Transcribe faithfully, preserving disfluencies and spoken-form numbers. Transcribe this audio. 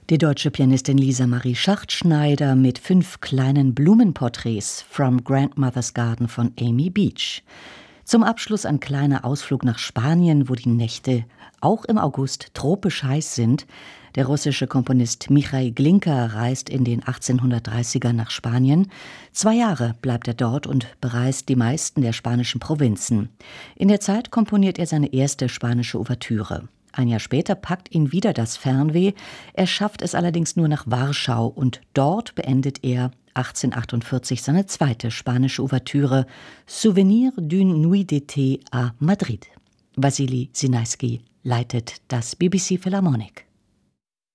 Die deutsche Pianistin Lisa Marie Schachtschneider mit fünf kleinen Blumenporträts From Grandmother's Garden von Amy Beach. Zum Abschluss ein kleiner Ausflug nach Spanien, wo die Nächte auch im August tropisch heiß sind. Der russische Komponist Michail Glinka reist in den achtzehnhundertdreißigern nach Spanien. Zwei Jahre bleibt er dort und bereist die meisten der spanischen Provinzen. In der Zeit komponiert er seine erste spanische Ouvertüre. Ein Jahr später packt ihn wieder das Fernweh. Er schafft es allerdings nur nach Warschau und dort beendet er achtzehnhundertachtundvierzig seine zweite spanische Ouvertüre Souvenir d'une nuit d'été à Madrid. Wassily Sinaisky leitet das B B C Philharmonic.